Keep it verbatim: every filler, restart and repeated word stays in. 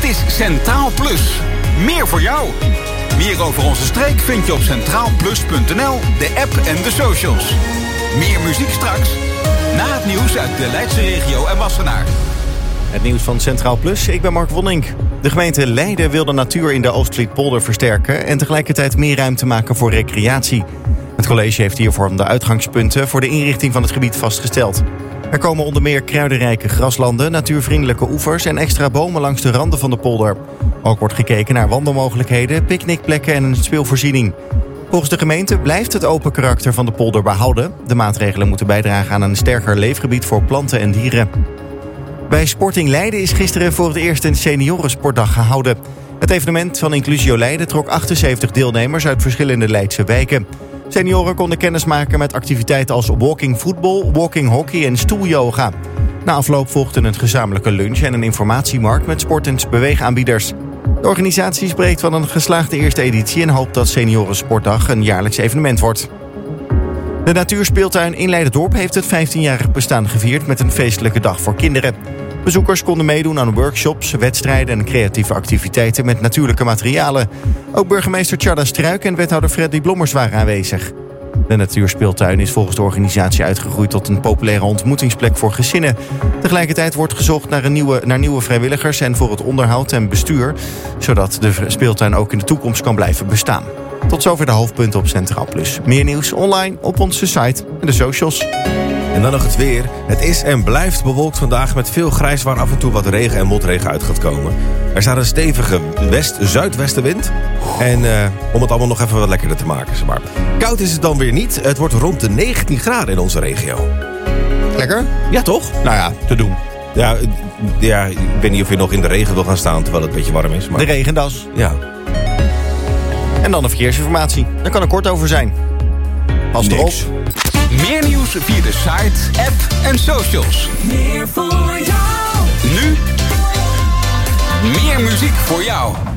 is Centraal Plus. Meer voor jou. Meer over onze streek vind je op centraal plus punt n l, de app en de socials. Meer muziek straks. Na het nieuws uit de Leidse regio en Wassenaar. Het nieuws van Centraal Plus, ik ben Mark Wonnink. De gemeente Leiden wil de natuur in de Oostvlietpolder versterken en tegelijkertijd meer ruimte maken voor recreatie. Het college heeft hiervoor de uitgangspunten voor de inrichting van het gebied vastgesteld. Er komen onder meer kruidenrijke graslanden, natuurvriendelijke oevers en extra bomen langs de randen van de polder. Ook wordt gekeken naar wandelmogelijkheden, picknickplekken en een speelvoorziening. Volgens de gemeente blijft het open karakter van de polder behouden. De maatregelen moeten bijdragen aan een sterker leefgebied voor planten en dieren. Bij Sporting Leiden is gisteren voor het eerst een seniorensportdag gehouden. Het evenement van Inclusio Leiden trok achtenzeventig deelnemers uit verschillende Leidse wijken. Senioren konden kennis maken met activiteiten als walking voetbal, walking hockey en stoelyoga. Na afloop volgde een gezamenlijke lunch en een informatiemarkt met sport- en beweegaanbieders. De organisatie spreekt van een geslaagde eerste editie en hoopt dat Seniorensportdag een jaarlijks evenement wordt. De natuurspeeltuin in Leiderdorp heeft het vijftienjarig bestaan gevierd met een feestelijke dag voor kinderen. Bezoekers konden meedoen aan workshops, wedstrijden en creatieve activiteiten met natuurlijke materialen. Ook burgemeester Tjarda Struik en wethouder Freddy Blommers waren aanwezig. De natuurspeeltuin is volgens de organisatie uitgegroeid tot een populaire ontmoetingsplek voor gezinnen. Tegelijkertijd wordt gezocht naar, een nieuwe, naar nieuwe vrijwilligers en voor het onderhoud en bestuur, zodat de speeltuin ook in de toekomst kan blijven bestaan. Tot zover de hoofdpunten op Centraal Plus. Meer nieuws online op onze site en de socials. En dan nog het weer. Het is en blijft bewolkt vandaag met veel grijs waar af en toe wat regen en motregen uit gaat komen. Er staat een stevige west-zuidwestenwind. En uh, om het allemaal nog even wat lekkerder te maken. Zeg maar. Koud is het dan weer niet. Het wordt rond de negentien graden in onze regio. Lekker? Ja, toch? Nou ja, te doen. Ja, ja, ik weet niet of je nog in de regen wil gaan staan terwijl het een beetje warm is. Maar... De regendas. Ja. En dan de verkeersinformatie. Daar kan er kort over zijn. Pas erop. Meer nieuws via de site, app en socials. Meer voor jou. Nu. Meer muziek voor jou.